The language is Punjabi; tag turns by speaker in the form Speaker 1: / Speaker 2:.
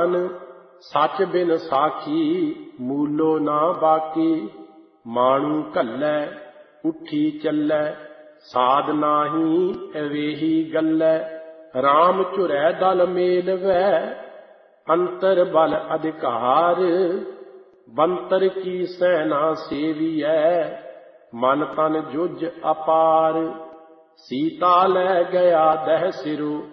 Speaker 1: ਗਿਆਨ, ਸਚ ਬਿਨ ਸਾਖੀ ਮੂਲੋ ਨਾ ਬਾਕੀ। ਮਾਣੂ ਘੱਲੈ ਉੱਠੀ ਚੱਲੈ, ਸਾਧ ਨਾਹੀ ਅਵੇਹੀ ਗੱਲੈ। ਰਾਮ ਝੁਰੈ ਦਲ ਮੇਲਵੈ, ਅੰਤਰ ਬਲ ਅਧਿਕਾਰ। ਬੰਤਰ ਕੀ ਸੈਨਾ ਸੇਵੀਐ, ਮਨ ਤਨ ਜੁਝ ਅਪਾਰ। ਸੀਤਾ ਲੈ ਗਿਆ ਦਹਿ ਸਿਰੁ,